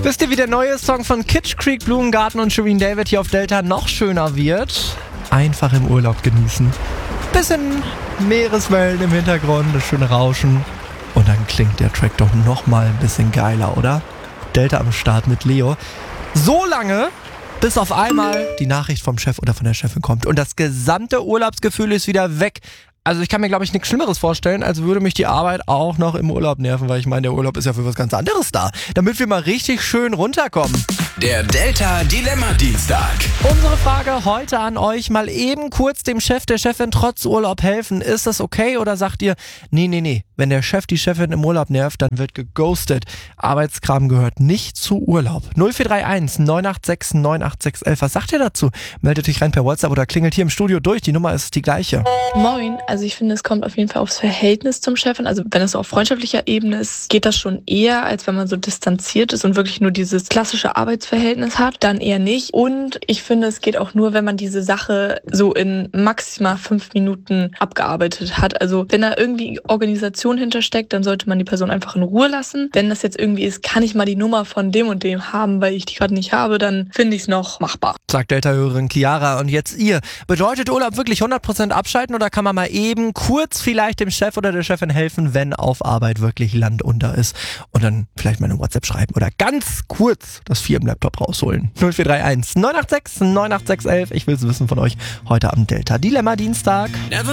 Wisst ihr, wie der neue Song von Kitsch Creek, Blumengarten und Shirin David hier auf Delta noch schöner wird? Einfach im Urlaub genießen. Bisschen Meereswellen im Hintergrund, das schöne Rauschen. Und dann klingt der Track doch nochmal ein bisschen geiler, oder? Delta am Start mit Leo. So lange, bis auf einmal die Nachricht vom Chef oder von der Chefin kommt. Und das gesamte Urlaubsgefühl ist wieder weg. Also ich kann mir, glaube ich, nichts Schlimmeres vorstellen, als würde mich die Arbeit auch noch im Urlaub nerven, weil ich meine, der Urlaub ist ja für was ganz anderes da, damit wir mal richtig schön runterkommen. Der Delta Dilemma Dienstag. Unsere Frage heute an euch, mal eben kurz dem Chef, der Chefin trotz Urlaub helfen. Ist das okay oder sagt ihr, nee, wenn der Chef die Chefin im Urlaub nervt, dann wird geghostet. Arbeitskram gehört nicht zu Urlaub. 0431 986 98611. Was sagt ihr dazu? Meldet dich rein per WhatsApp oder klingelt hier im Studio durch. Die Nummer ist die gleiche. Moin, also ich finde, es kommt auf jeden Fall aufs Verhältnis zum Chefin. Also wenn es so auf freundschaftlicher Ebene ist, geht das schon eher, als wenn man so distanziert ist und wirklich nur dieses klassische Arbeitsverhältnis hat, dann eher nicht. Und ich finde, es geht auch nur, wenn man diese Sache so in maximal 5 Minuten abgearbeitet hat. Also wenn da irgendwie Organisation hintersteckt, dann sollte man die Person einfach in Ruhe lassen. Wenn das jetzt irgendwie ist, kann ich mal die Nummer von dem und dem haben, weil ich die gerade nicht habe, dann finde ich es noch machbar. Sagt Delta-Hörerin Chiara. Und jetzt ihr. Bedeutet Urlaub wirklich 100% abschalten oder kann man mal eben kurz vielleicht dem Chef oder der Chefin helfen, wenn auf Arbeit wirklich Land unter ist? Und dann vielleicht mal eine WhatsApp schreiben oder ganz kurz das Firmenlaptop rausholen. 0431 986 98611. Ich will es wissen von euch heute am Delta Dilemma Dienstag. Never